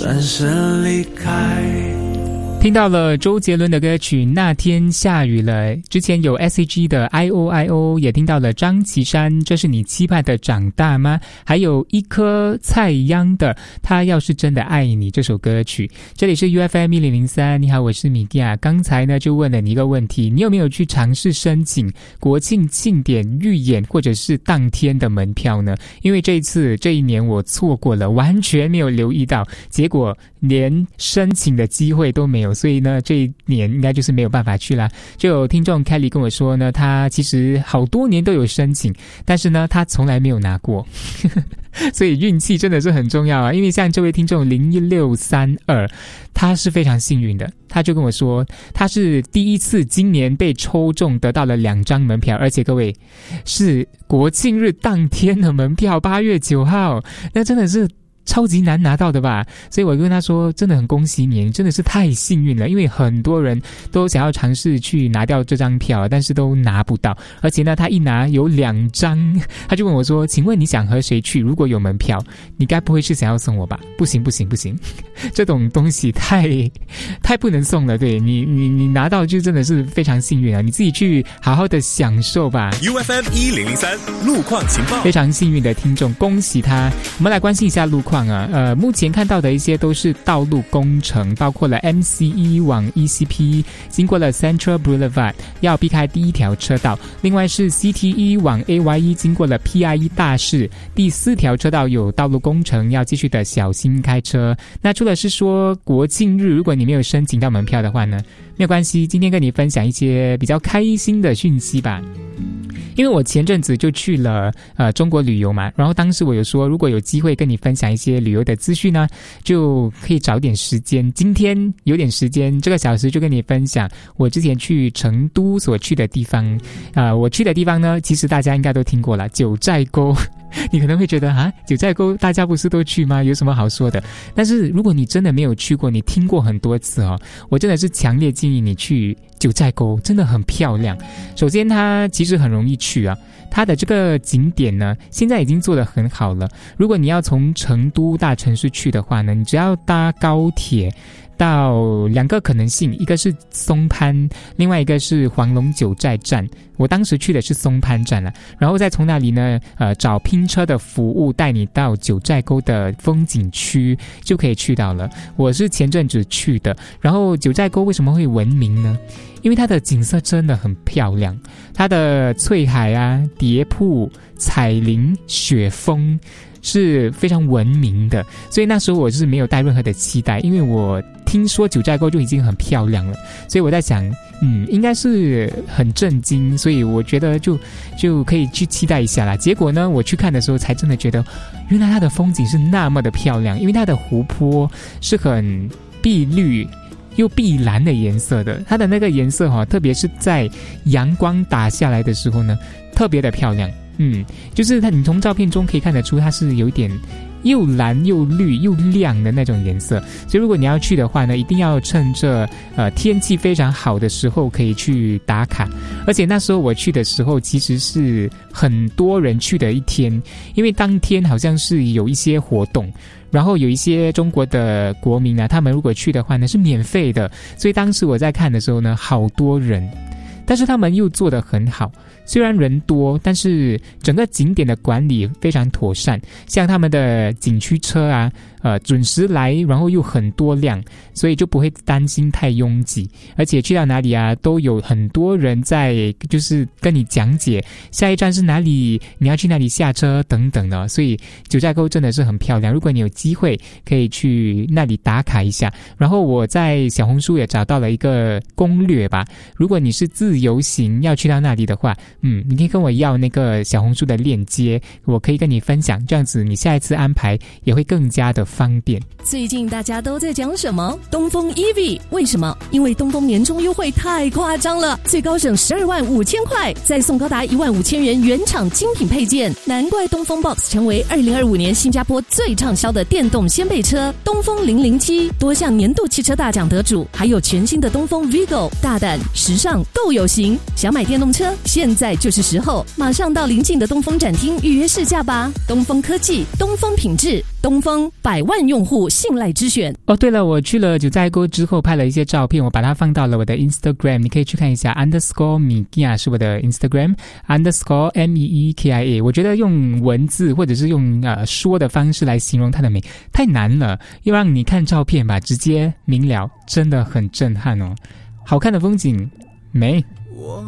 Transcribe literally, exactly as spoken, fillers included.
转身离开。 听到了周杰伦的歌曲《那天下雨了》，之前有 S H E 的 I O I O， 也听到了张绮珊《这是你期盼的长大吗》，还有一颗蔡央的《他要是真的爱你》这首歌曲。这里是 U F M 一零零三，你好，我是米亚。刚才呢就问了你一个问题，你有没有去尝试申请国庆庆典预演或者是当天的门票呢？因为这一次这一年我错过了，完全没有留意到，结果连申请的机会都没有，所以呢这一年应该就是没有办法去啦。就有听众 Kelly 跟我说呢，他其实好多年都有申请，但是呢他从来没有拿过所以运气真的是很重要啊。因为像这位听众零一六三二，他是非常幸运的，他就跟我说他是第一次今年被抽中得到了两张门票，而且各位是国庆日当天的门票，八月九号，那真的是超级难拿到的吧。所以我跟他说真的很恭喜你，你真的是太幸运了，因为很多人都想要尝试去拿掉这张票，但是都拿不到。而且呢他一拿有两张，他就问我说请问你想和谁去，如果有门票你该不会是想要送我吧？不行不行不行这种东西太太不能送了，对你你你拿到就真的是非常幸运啊，你自己去好好的享受吧。 U F M 一零零三路况情报， 非常幸运的听众，恭喜他。我们来关心一下路况啊，呃，目前看到的一些都是道路工程，包括了 M C E 往 E C P 经过了 Central Boulevard 要避开第一条车道，另外是 C T E 往 A Y E 经过了 P I E 大市第四条车道有道路工程，要继续的小心开车。那除了是说国庆日如果你没有申请到门票的话呢，没有关系，今天跟你分享一些比较开心的讯息吧。因为我前阵子就去了呃中国旅游嘛，然后当时我有说如果有机会跟你分享一些旅游的资讯呢，就可以找点时间，今天有点时间，这个小时就跟你分享我之前去成都所去的地方。啊、呃，我去的地方呢其实大家应该都听过了，九寨沟你可能会觉得啊，九寨沟大家不是都去吗？有什么好说的？但是如果你真的没有去过，你听过很多次哦，我真的是强烈建议你去九寨沟，真的很漂亮。首先它其实很容易去啊，它的这个景点呢现在已经做得很好了。如果你要从成都大城市去的话呢，你只要搭高铁到两个可能性，一个是松潘，另外一个是黄龙九寨站。我当时去的是松潘站了，然后再从那里呢呃找拼车的服务带你到九寨沟的风景区就可以去到了。我是前阵子去的。然后九寨沟为什么会闻名呢？因为它的景色真的很漂亮，它的翠海啊、蝶瀑、彩林、雪峰是非常闻名的，所以那时候我是没有带任何的期待，因为我听说九寨沟就已经很漂亮了，所以我在想嗯，应该是很震惊，所以我觉得就就可以去期待一下啦。结果呢我去看的时候才真的觉得原来它的风景是那么的漂亮，因为它的湖泊是很碧绿又碧蓝的颜色的，它的那个颜色、哦、特别是在阳光打下来的时候呢特别的漂亮。嗯，就是它，你从照片中可以看得出它是有一点又蓝又绿又亮的那种颜色，所以如果你要去的话呢，一定要趁着呃天气非常好的时候可以去打卡。而且那时候我去的时候其实是很多人去的一天，因为当天好像是有一些活动，然后有一些中国的国民啊，他们如果去的话呢是免费的，所以当时我在看的时候呢好多人，但是他们又做得很好，虽然人多，但是整个景点的管理非常妥善，像他们的景区车啊呃，准时来，然后又很多辆，所以就不会担心太拥挤。而且去到哪里啊都有很多人在就是跟你讲解下一站是哪里，你要去哪里下车等等的，所以九寨沟真的是很漂亮，如果你有机会可以去那里打卡一下。然后我在小红书也找到了一个攻略吧，如果你是自由行要去到那里的话，嗯，你可以跟我要那个小红书的链接，我可以跟你分享，这样子你下一次安排也会更加的方便。 最近大家都在讲什么？东风 E V， 为什么？因为东风年终优惠太夸张了，最高省十二万五千块，再送高达一万五千元原厂精品配件，难怪东风 Box 成为二零二五年新加坡最畅销的电动掀背车。东风零零七多项年度汽车大奖得主，还有全新的东风 Vigo， 大胆时尚够有型。想买电动车，现在在就是时候，马上到邻近的东风展厅预约试驾吧。东风科技，东风品质，东风百万用户信赖之选。 哦，对了，我去了九寨沟之后拍了一些照片，我把它放到了我的 Instagram， 你可以去看一下 underscore Mekia 是我的 Instagram underscore M E E K I A。 我觉得用文字或者是用呃说的方式来形容它的美太难了，要让你看照片吧，直接明了，真的很震撼哦。好看的风景，美。